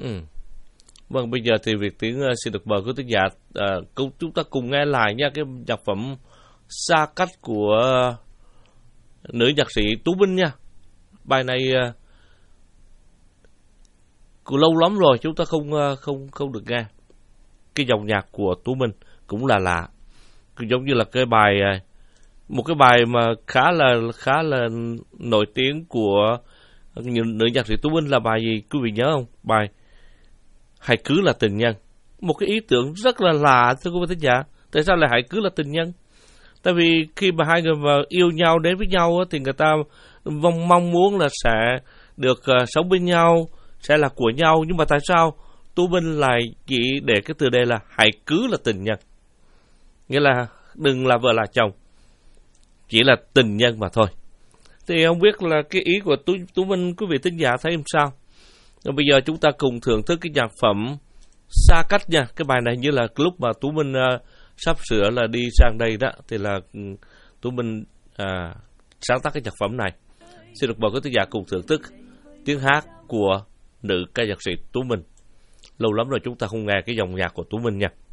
Ừ. Vâng, bây giờ thì Việt Tiến xin được mời quý thính giả chúng ta cùng nghe lại nha cái nhạc phẩm Xa Cách của nữ nhạc sĩ Tú Minh nha. Bài này lâu lắm rồi chúng ta không được nghe. Cái dòng nhạc của Tú Minh cũng là lạ, giống như là một cái bài mà khá là nổi tiếng của nữ nhạc sĩ Tú Minh là bài gì quý vị nhớ không? Bài Hãy Cứ Là Tình Nhân. Một cái ý tưởng rất là lạ thưa quý vị thính giả. Tại sao lại hãy cứ là tình nhân? Tại vì khi mà hai người mà yêu nhau đến với nhau thì người ta mong muốn là sẽ được sống bên nhau, sẽ là của nhau. Nhưng mà tại sao Tú Minh lại chỉ để cái từ đây là hãy cứ là tình nhân? Nghĩa là đừng là vợ là chồng, chỉ là tình nhân mà thôi. Thì không biết là cái ý của Tú Minh quý vị thính giả thấy làm sao? Rồi bây giờ chúng ta cùng thưởng thức cái nhạc phẩm Xa Cách nha. Cái bài này như là lúc mà Tú Minh sắp sửa là đi sang đây đó, thì là Tú Minh sáng tác cái nhạc phẩm này. Xin được mời quý thính giả cùng thưởng thức tiếng hát của nữ ca nhạc sĩ Tú Minh. Lâu lắm rồi chúng ta không nghe cái dòng nhạc của Tú Minh nha.